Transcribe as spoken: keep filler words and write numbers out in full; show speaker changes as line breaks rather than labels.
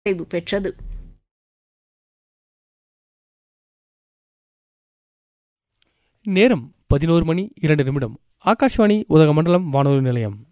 நிறைவு பெற்றது.
நேரம் பதினோரு மணி இரண்டு நிமிடம். ஆகாஷ்வாணி உதகமண்டலம் வானொலி நிலையம்.